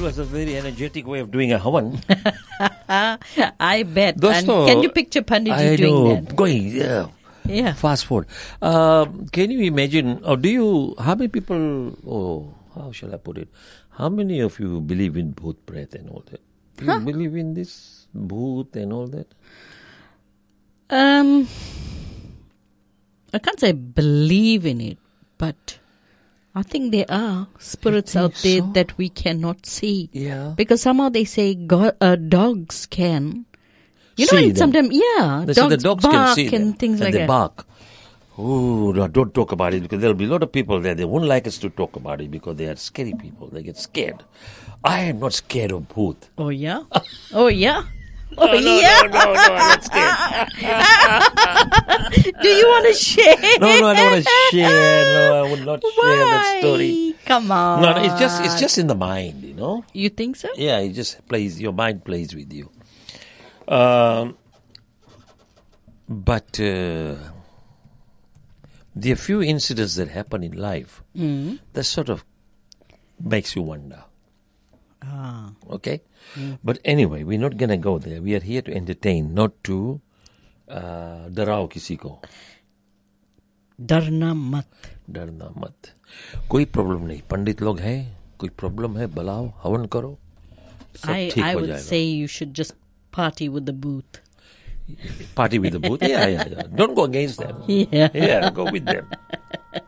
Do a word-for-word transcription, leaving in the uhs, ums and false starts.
was a very energetic way of doing a havan. I bet. Dosto, And can you picture Panditji I doing know, that? going, yeah. Yeah. Fast forward. Uh, can you imagine, or do you, how many people, oh, how shall I put it? How many of you believe in bhoot pret and all that? Do you Huh? believe in this bhoot and all that? Um, I can't say believe in it, but I think there are spirits think out there so? that we cannot see. Yeah. Because somehow they say go- uh, dogs can. You know, See and them. sometimes, yeah, They say dogs, the dogs bark can see and them, things and like they that. bark. Oh, no, don't talk about it because there'll be a lot of people there. They won't like us to talk about it because they are scary people. They get scared. I am not scared of bhoot. Oh, yeah? Oh, yeah? Oh, No, no, yeah? no, no, no, I'm not scared. Do you want to share? No, no, I don't want to share. No, I would not Why? share that story. Come on. No, no, it's just it's just in the mind, you know. You think so? Yeah, it just plays. Your mind plays with you. Um, but uh, there are few incidents that happen in life Mm. that sort of makes you wonder. Ah. Okay, but anyway, we're not gonna go there. We are here to entertain, not to uh, डराओ किसी को. डरना मत. डरना मत. कोई problem नहीं. पंडित लोग हैं. कोई प्रॉब्लम है बुलाओ, हवन करो. सब I, ठीक I हो would जाएगा. say you should just party with the booth. Party with the booth. Yeah, yeah, yeah. Don't go against them. Yeah. Yeah, go with them.